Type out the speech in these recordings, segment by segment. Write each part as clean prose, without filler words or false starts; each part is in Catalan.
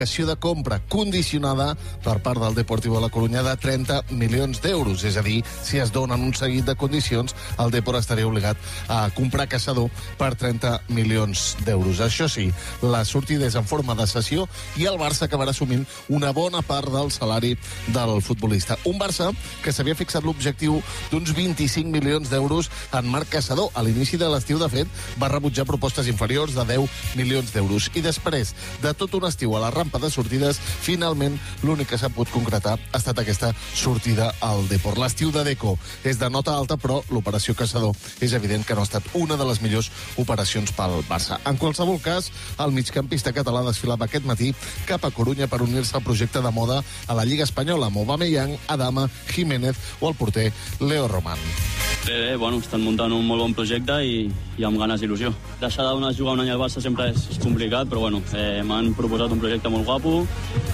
de compra condicionada per part del Deportivo de la Corunya de 30 milions d'euros. És a dir, si es donen un seguit de condicions, el Depor estaria obligat a comprar Caçador per 30 milions d'euros. Això sí, la sortida és en forma de cessió i el Barça acabarà assumint una bona part del salari del futbolista. Un Barça que s'havia fixat l'objectiu d'uns 25 milions d'euros en Marc Caçador. A l'inici de l'estiu, de fet, va rebutjar propostes inferiors de 10 milions d'euros. I després de tot un estiu a la rampa de sortides, finalment l'únic que s'ha pogut concretar ha estat aquesta sortida al Depor. L'estiu de Deco és de nota alta, però l'operació Caçador és evident que no ha estat una de les millors operacions pel Barça. En qualsevol cas, el migcampista català desfilava aquest matí cap a Corunya per unir-se al projecte de moda a la Lliga Espanyola, amb Aubameyang, Adama, Jiménez o el porter Leo Román. Bé, estan muntant un molt bon projecte i amb ganes d'il·lusió. Deixar de jugar un any al Barça sempre és complicat, però m'han proposat un projecte molt guapo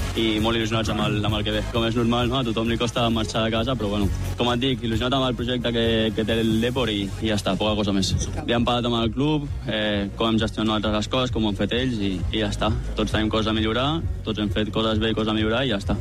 i molt il·lusionats amb el que ve. Com és normal, a tothom li costa marxar de casa, però com et dic, il·lusionat amb el projecte que té el Depor i ja està, poca cosa més. Ja hem parlat amb el club, com hem gestionat les coses, com ho han fet ells i ja està. Tots tenim coses a millorar, tots hem fet coses bé i coses a millorar i ja està.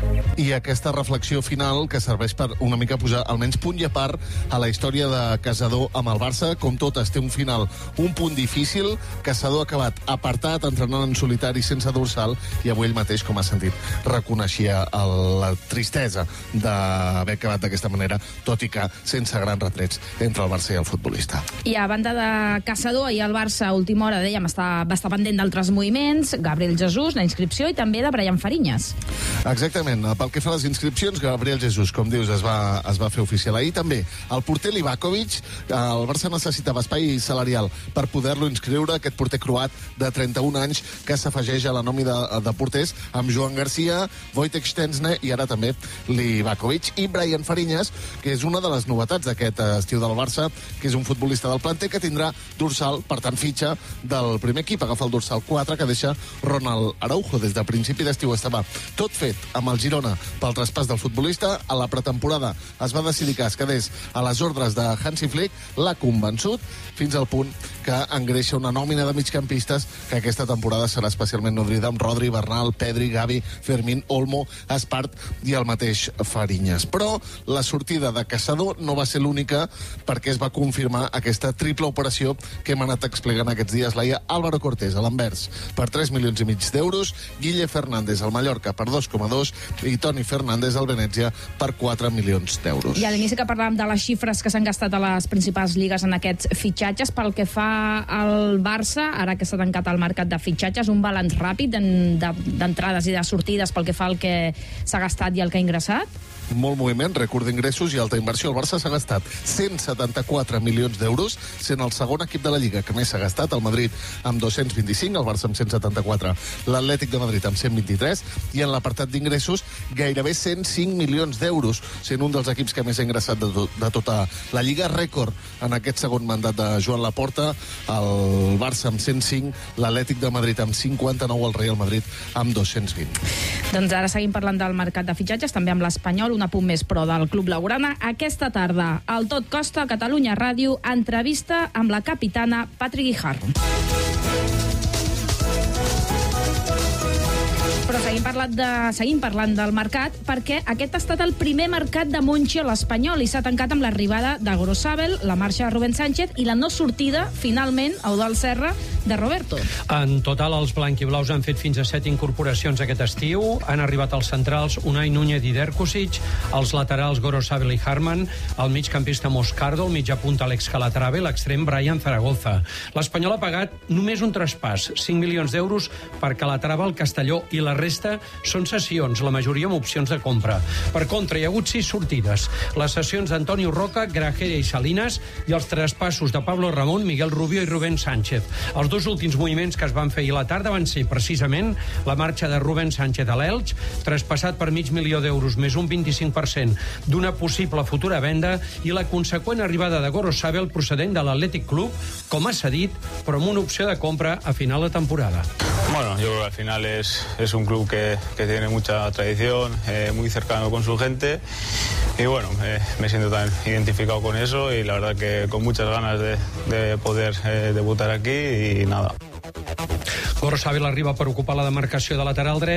I aquesta reflexió final que serveix per una mica posar almenys punt i a part a la història de Caçador amb el Barça. Com totes, té un final, un punt difícil. Caçador ha acabat apartat, entrenant en solitari sense dorsal, i avui ell mateix, com ha sentit, reconeixia la tristesa d'haver acabat d'aquesta manera, tot i que sense grans retrets entre el Barça i el futbolista. I a banda de Caçador, ahir el Barça a última hora, dèiem, va estar pendent d'altres moviments, Gabriel Jesús, la inscripció, i també de Brian Fariñas. Exactament. Pel que fa a les inscripcions, Gabriel Jesús, com dius, es va fer oficial ahir. També el porter Livakovic. El Barça necessitava espai salarial per poder-lo inscriure, aquest porter croat de 31 anys que s'afegeix a la nòmina de porters amb Joan Garcia, Wojtek Szczęsny i ara també Livakovic. I Brian Fariñas, que és una de les novetats d'aquest estiu del Barça, que és un futbolista del planter que tindrà dorsal, per tant fitxa del primer equip, agafa el dorsal 4 que deixa Ronald Araujo. Des de principi d'estiu estava tot fet amb el Girona pel traspàs del futbolista. A la pretemporada es va decidir que es quedés a les ordres de Hansi Flick, l'ha convençut fins al punt que engreixa una nòmina de migcampistes que aquesta temporada serà especialment nodrida amb Rodri, Bernal, Pedri, Gavi, Fermín, Olmo, Espart i el mateix Fariñas. Però la sortida de Caçador no va ser l'única, perquè es va confirmar aquesta triple operació que hem anat explicant aquests dies. Laia, Álvaro Cortés a l'Anvers per 3 milions i mig d'euros, Guille Fernández al Mallorca per 2,2 i Toni Fernández al Venècia per 4 milions d'euros. I a l'inici que parlàvem de les xifres que s'han gastat a les principals lligues en aquests fitxatges, pel que fa al Barça, ara que s'ha tancat el mercat de fitxatges, un balanç ràpid d'entrades i de sortides pel que fa al que s'ha gastat i el que ha ingressat? Molt moviment, rècord d'ingressos i alta inversió. El Barça s'ha gastat 174 milions d'euros, sent el segon equip de la Lliga que més s'ha gastat, el Madrid amb 225, el Barça amb 174, l'Atlètic de Madrid amb 123, i en l'apartat d'ingressos gairebé 105 milions d'euros, sent un dels equips que més ha ingressat de tota la Lliga. Rècord en aquest segon mandat de Joan Laporta, el Barça amb 105, l'Atlètic de Madrid amb 59, el Real Madrid amb 220. Doncs ara seguim parlant del mercat de fitxatges, també amb l'Espanyol, un apunt més però del Club Blaugrana. Aquesta tarda, al Tot Costa, Catalunya Ràdio, entrevista amb la capitana Patri Guijarro. Però seguim parlant del mercat, perquè aquest ha estat el primer mercat de Monchi a l'Espanyol i s'ha tancat amb l'arribada de Gorosabel, la marxa de Rubén Sánchez i la no sortida, finalment, a Eudald Serra, de Roberto. En total, els blanquiblaus han fet fins a 7 incorporacions aquest estiu. Han arribat els centrals Unai Núñez i Derkosic, els laterals Gorosabel i Harman, el migcampista Moscardo, el mitjà punta Alex Calatrava i l'extrem Brian Zaragoza. L'Espanyol ha pagat només un traspàs, 5 milions d'euros per Calatrava, el Castelló i la resta són cessions, la majoria amb opcions de compra. Per contra, hi ha hagut 6 sortides. Les cessions d'Antonio Roca, Grajera i Salinas i els traspassos de Pablo Ramón, Miguel Rubio i Rubén Sánchez. Els dos últims moviments que es van fer ahir a la tarda van ser precisament la marxa de Rubén Sánchez a l'Elx, traspassat per mig milió d'euros més un 25% d'una possible futura venda, i la conseqüent arribada de Gorosabel procedent de l'Athletic Club, com ha cedit, però amb una opció de compra a final de temporada. Bueno, yo creo que al final es un club que tiene mucha tradición, muy cercano con su gente, y bueno, me siento tan identificado con eso y la verdad que con muchas ganas de poder debutar aquí y nada. Gorosabel arriba per ocupar la demarcació de lateral dret.